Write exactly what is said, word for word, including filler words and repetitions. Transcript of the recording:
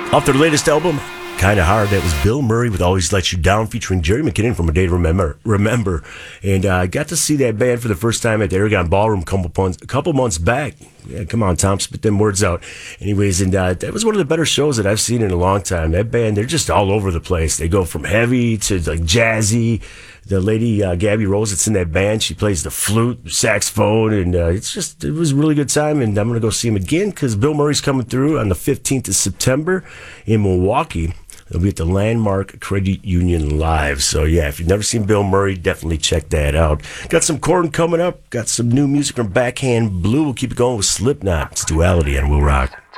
Off their latest album, Kinda Hard, that was Bill Murray with Always Let You Down, featuring Jerry McKinnon from A Day to Remember. Remember. And I uh, got to see that band for the first time at the Aragon Ballroom a couple, months, a couple months back. Yeah, come on, Tom, spit them words out. Anyways, and uh, that was one of the better shows that I've seen in a long time. That band, they're just all over the place. They go from heavy to like jazzy. The lady, uh, Gabby Rose, that's in that band, she plays the flute, saxophone, and uh, it's just, it was a really good time. And I'm going to go see him again because Bill Murray's coming through on the fifteenth of September in Milwaukee. They'll be at the Landmark Credit Union Live. So, yeah, if you've never seen Bill Murray, definitely check that out. Got some Korn coming up. Got some new music from Backhand Blue. We'll keep it going with Slipknot. It's Duality on Will Rock.